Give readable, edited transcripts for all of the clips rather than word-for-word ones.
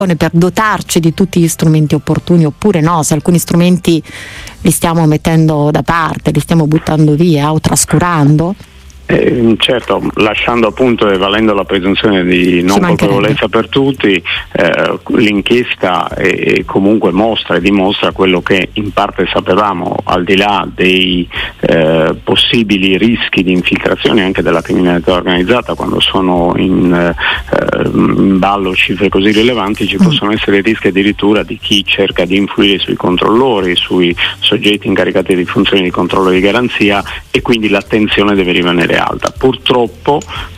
per dotarci di tutti gli strumenti opportuni, oppure no, se alcuni strumenti li stiamo mettendo da parte, li stiamo buttando via o trascurando? Certo, lasciando appunto e valendo la presunzione di non colpevolezza per tutti, l'inchiesta comunque mostra e dimostra quello che in parte sapevamo, al di là dei possibili rischi di infiltrazione anche della criminalità organizzata. Quando sono in ballo cifre così rilevanti ci possono essere rischi addirittura di chi cerca di influire sui controllori, sui soggetti incaricati di funzioni di controllo e di garanzia, e quindi l'attenzione deve rimanere alta. Purtroppo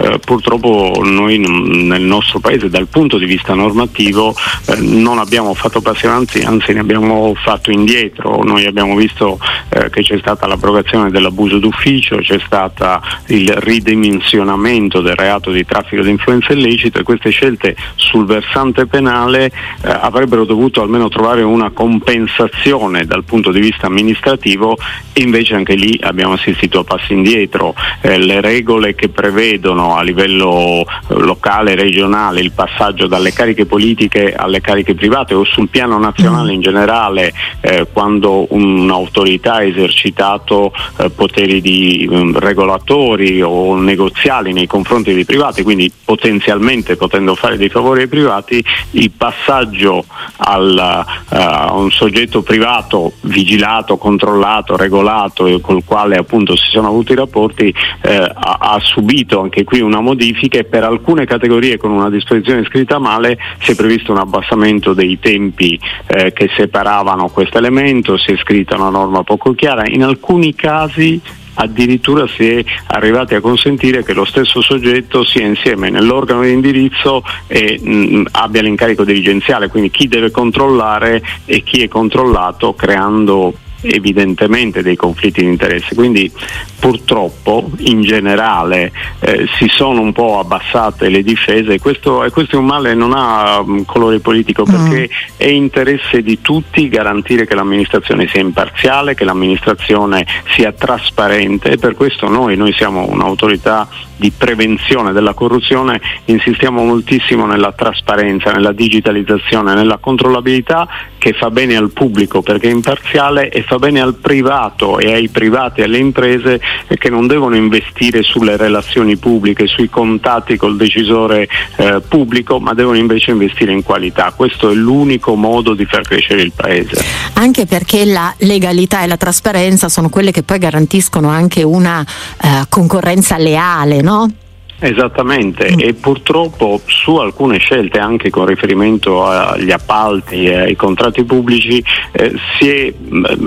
noi nel nostro paese dal punto di vista normativo non abbiamo fatto passi avanti, anzi ne abbiamo fatto indietro. Noi abbiamo visto che c'è stata l'abrogazione dell'abuso d'ufficio, c'è stata il ridimensionamento del reato di traffico di influenza illecito, e queste scelte sul versante penale avrebbero dovuto almeno trovare una compensazione dal punto di vista amministrativo, e invece anche lì abbiamo assistito a passi indietro. Le regole che prevedono a livello locale, regionale, il passaggio dalle cariche politiche alle cariche private, o sul piano nazionale in generale, quando un'autorità ha esercitato poteri di regolatori o negoziali nei confronti dei privati, quindi potenzialmente potendo fare dei favori ai privati, il passaggio a un soggetto privato vigilato, controllato, regolato, e col quale appunto si sono avuti rapporti, ha subito anche qui una modifica, e per alcune categorie con una disposizione scritta male si è previsto un abbassamento dei tempi che separavano questo elemento, si è scritta una norma poco chiara, in alcuni casi addirittura si è arrivati a consentire che lo stesso soggetto sia insieme nell'organo di indirizzo e abbia l'incarico dirigenziale, quindi chi deve controllare e chi è controllato, creando evidentemente dei conflitti di interesse. Quindi purtroppo in generale si sono un po' abbassate le difese, e questo è un male, non ha colore politico, perché è interesse di tutti garantire che l'amministrazione sia imparziale, che l'amministrazione sia trasparente, e per questo noi siamo un'autorità di prevenzione della corruzione, insistiamo moltissimo nella trasparenza, nella digitalizzazione, nella controllabilità, che fa bene al pubblico perché è imparziale, e fa bene al privato e ai privati e alle imprese che non devono investire sulle relazioni pubbliche, sui contatti col decisore pubblico, ma devono invece investire in qualità. Questo è l'unico modo di far crescere il paese. Anche perché la legalità e la trasparenza sono quelle che poi garantiscono anche una concorrenza leale, no? Esattamente, e purtroppo su alcune scelte, anche con riferimento agli appalti e ai contratti pubblici, si è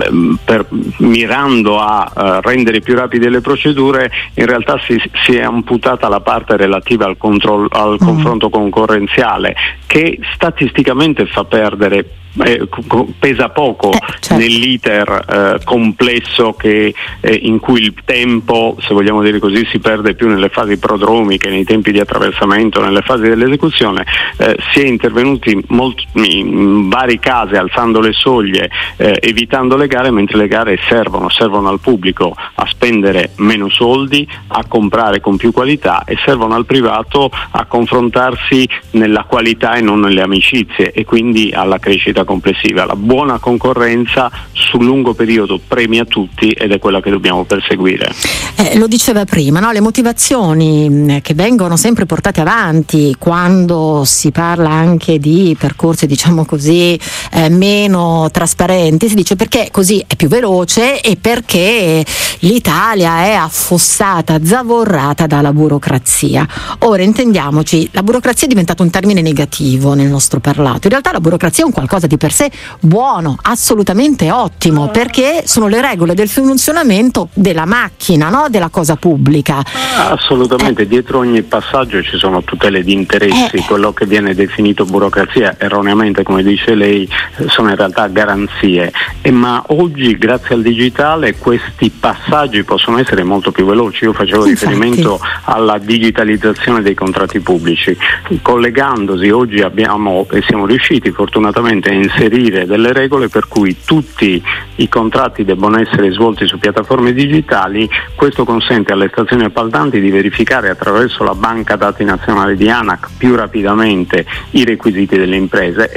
mirando a rendere più rapide le procedure, in realtà si è amputata la parte relativa al confronto concorrenziale, che statisticamente fa perdere, pesa poco certo, nell'iter complesso in cui il tempo, se vogliamo dire così, si perde più nelle fasi prodromiche, nei tempi di attraversamento, nelle fasi dell'esecuzione. Si è intervenuti in vari casi alzando le soglie, evitando le gare, mentre le gare servono al pubblico a spendere meno soldi, a comprare con più qualità, e servono al privato a confrontarsi nella qualità e non nelle amicizie, e quindi alla crescita complessiva. La buona concorrenza sul lungo periodo premia tutti, ed è quella che dobbiamo perseguire. Lo diceva prima, no? Le motivazioni che vengono sempre portate avanti quando si parla anche di percorsi, diciamo così, meno trasparenti, si dice perché così è più veloce e perché l'Italia è affossata, zavorrata dalla burocrazia. Ora intendiamoci, la burocrazia è diventata un termine negativo nel nostro parlato. In realtà la burocrazia è un qualcosa di per sé buono, assolutamente ottimo, perché sono le regole del funzionamento della macchina, no? Della cosa pubblica. Assolutamente, dietro ogni passaggio ci sono tutele di interessi, quello che viene definito burocrazia erroneamente, come dice lei, sono in realtà garanzie, ma oggi grazie al digitale questi passaggi possono essere molto più veloci. Io facevo riferimento alla digitalizzazione dei contratti pubblici, collegandosi oggi siamo riusciti fortunatamente a inserire delle regole per cui tutti i contratti debbano essere svolti su piattaforme digitali. Questo consente alle stazioni appaltanti di verificare attraverso la banca dati nazionale di ANAC più rapidamente i requisiti delle imprese